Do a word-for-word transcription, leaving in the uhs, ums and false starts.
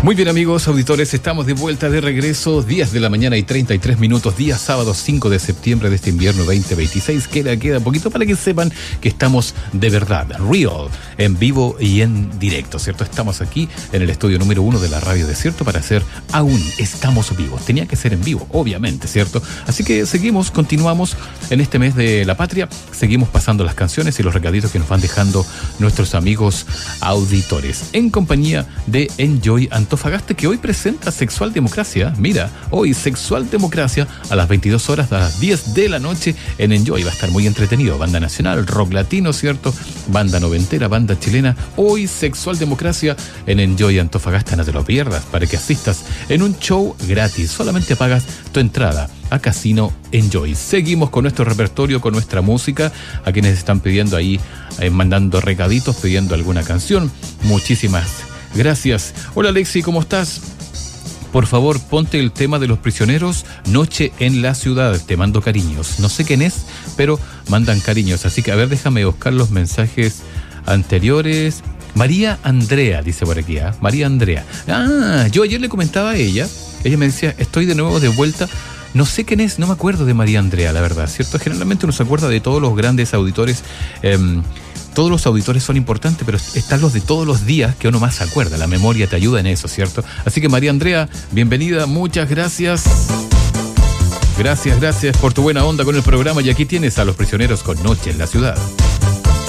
Muy bien, amigos auditores, estamos de vuelta, de regreso, diez de la mañana y treinta y tres minutos, día sábado cinco de septiembre de este invierno veinte veintiséis. Queda, queda poquito para que sepan que estamos de verdad, real, en vivo y en directo, ¿cierto? Estamos aquí en el estudio número uno de la Radio Desierto para hacer aún estamos vivos. Tenía que ser en vivo, obviamente, ¿cierto? Así que seguimos, continuamos en este mes de la patria, seguimos pasando las canciones y los recaditos que nos van dejando nuestros amigos auditores, en compañía de Enjoy Antofagasta, que hoy presenta Sexual Democracia. Mira, hoy Sexual Democracia a las veintidós horas, a las diez de la noche en Enjoy. Va a estar muy entretenido. Banda nacional, rock latino, ¿cierto? Banda noventera, banda chilena. Hoy Sexual Democracia en Enjoy Antofagasta. No te lo pierdas para que asistas en un show gratis. Solamente pagas tu entrada a Casino Enjoy. Seguimos con nuestro repertorio, con nuestra música. A quienes están pidiendo ahí, eh, mandando recaditos, pidiendo alguna canción. Muchísimas gracias. Hola Alexi, ¿cómo estás? Por favor, ponte el tema de Los Prisioneros, Noche en la Ciudad. Te mando cariños. No sé quién es, pero mandan cariños. Así que, a ver, déjame buscar los mensajes anteriores. María Andrea, dice por aquí, ¿eh? María Andrea. Ah, yo ayer le comentaba a ella. Ella me decía, estoy de nuevo de vuelta. No sé quién es, no me acuerdo de María Andrea, la verdad, ¿cierto? Generalmente uno se acuerda de todos los grandes auditores. Eh, Todos los auditores son importantes, pero están los de todos los días que uno más se acuerda. La memoria te ayuda en eso, ¿cierto? Así que María Andrea, bienvenida, muchas gracias. Gracias, gracias por tu buena onda con el programa. Y aquí tienes a Los Prisioneros con Noche en la Ciudad.